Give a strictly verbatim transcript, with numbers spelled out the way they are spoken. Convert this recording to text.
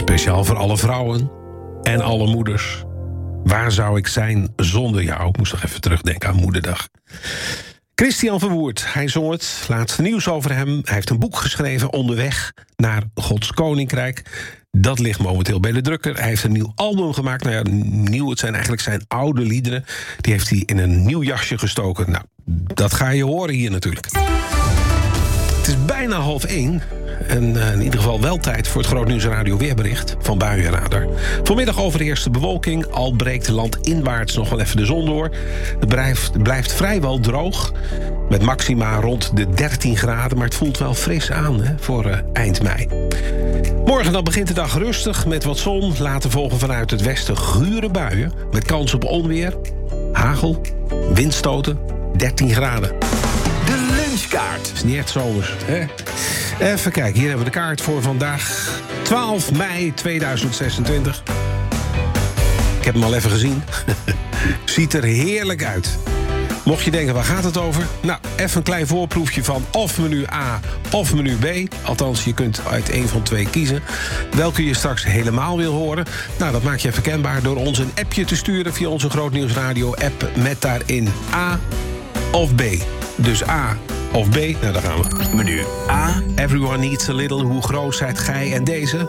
Speciaal voor alle vrouwen en alle moeders. Waar zou ik zijn zonder jou? Ik moest nog even terugdenken aan Moederdag. Christian Verwoerd, hij zong het. Laatste nieuws over hem. Hij heeft een boek geschreven, Onderweg naar Gods Koninkrijk. Dat ligt momenteel bij de drukker. Hij heeft een nieuw album gemaakt. Nou ja, nieuw, het zijn eigenlijk zijn oude liederen. Die heeft hij in een nieuw jasje gestoken. Nou, dat ga je horen hier natuurlijk. Het is bijna half één. En uh, in ieder geval wel tijd voor het Groot Nieuws Radio weerbericht van Buienradar. Vanmiddag overheerst de bewolking. Al breekt landinwaarts nog wel even de zon door. Het blijft, blijft vrijwel droog. Met maxima rond de dertien graden. Maar het voelt wel fris aan hè, voor uh, eind mei. Morgen dan begint de dag rustig met wat zon. Later volgen vanuit het westen gure buien. Met kans op onweer, hagel, windstoten, dertien graden. De lunchkaart. Is niet echt zomers, hè? Even kijken, hier hebben we de kaart voor vandaag. twaalf mei tweeduizend zesentwintig. Ik heb hem al even gezien. Ziet er heerlijk uit. Mocht je denken, waar gaat het over? Nou, even een klein voorproefje van of menu A of menu B. Althans, je kunt uit één van twee kiezen. Welke je straks helemaal wil horen. Nou, dat maak je even kenbaar door ons een appje te sturen via onze Groot Nieuws Radio app met daarin A of B. Dus A of B, nou daar gaan we. Menu A. Everyone needs a little, hoe groot zijt gij en deze?